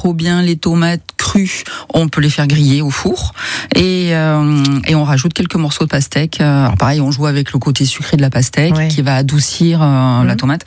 trop bien les tomates crues, on peut les faire griller au four et on rajoute quelques morceaux de pastèque. Alors pareil, on joue avec le côté sucré de la pastèque qui va adoucir la tomate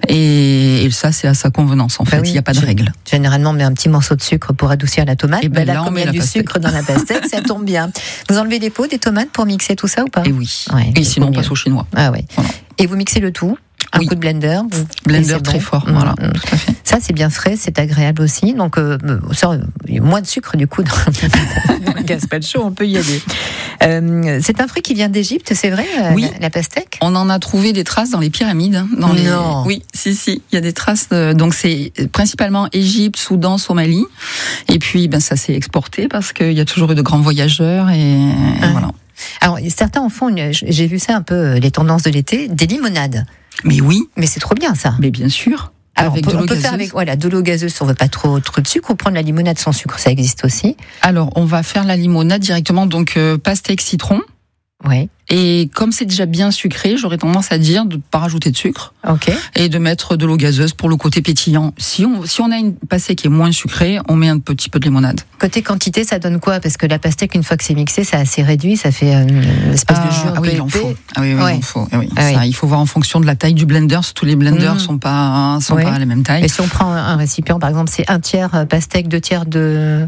et ça c'est à sa convenance en fait. Il n'y a pas de règle. Généralement, on met un petit morceau de sucre pour adoucir la tomate. Et là, comme il y a du sucre dans la pastèque, ça tombe bien. Vous enlevez les peaux des tomates pour mixer tout ça ou pas? Et oui. Et sinon on passe au chinois. Ah ouais. Voilà. Et vous mixez le tout. Un coup de blender. Blender très fort, voilà. Tout à fait. Ça, c'est bien frais, c'est agréable aussi. Donc, moins de sucre, du coup, dans le gazpacho, on peut y aller. C'est un fruit qui vient d'Égypte, c'est vrai, la pastèque? On en a trouvé des traces dans les pyramides. Non. Oui, si, il y a des traces. Donc, c'est principalement Égypte, Soudan, Somalie. Et puis, ça s'est exporté parce qu'il y a toujours eu de grands voyageurs et voilà. Alors, certains en font, j'ai vu ça un peu, les tendances de l'été, des limonades. Mais oui. Mais c'est trop bien, ça. Mais bien sûr. Alors, avec on peut faire avec de l'eau gazeuse si on veut pas trop de sucre, ou prendre la limonade sans sucre, ça existe aussi. Alors, on va faire la limonade directement, donc pastèque citron. Oui. Et comme c'est déjà bien sucré, j'aurais tendance à dire de ne pas rajouter de sucre. Ok. Et de mettre de l'eau gazeuse pour le côté pétillant. Si on a une pastèque qui est moins sucrée, on met un petit peu de limonade. Côté quantité, ça donne quoi? Parce que la pastèque, une fois que c'est mixé, c'est assez réduit, ça fait une espèce de jus un peu il en faut. il en faut. Il faut voir en fonction de la taille du blender. Tous les blenders sont pas à la même taille. Et si on prend un récipient, par exemple, c'est 1/3 pastèque, 2/3 de...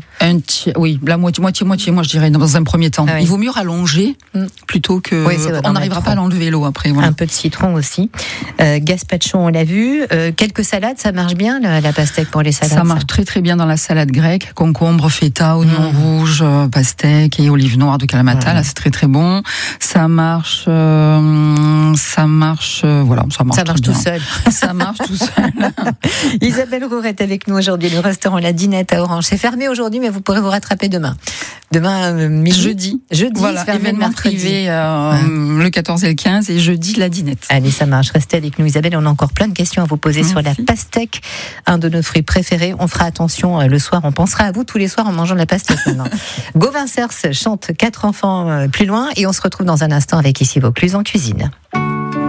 La moitié. Moi, je dirais dans un premier temps. Il vaut mieux rallonger plutôt que... on n'arrivera pas à l'enlever l'eau après. Voilà. Un peu de citron aussi. Gazpacho, on l'a vu. Quelques salades, ça marche bien, la pastèque pour les salades? Ça marche très très bien dans la salade grecque. Concombre, feta, oignon rouge, pastèque et olive noire de Kalamata. Là, c'est très très bon. Ça marche voilà, ça marche tout seul. Ça marche tout seul. Isabelle Roure est avec nous aujourd'hui. Le restaurant La Dinette à Orange. C'est fermé aujourd'hui, mais vous pourrez vous rattraper demain. Midi. Jeudi. Voilà, événement privé le 14 et le 15 et jeudi la dinette. Allez, ça marche. Restez avec nous, Isabelle. On a encore plein de questions à vous poser sur la pastèque, un de nos fruits préférés. On fera attention le soir. On pensera à vous tous les soirs en mangeant de la pastèque maintenant. Gauvin Cers chante 4 enfants plus loin et on se retrouve dans un instant avec Ici Vaucluse en cuisine.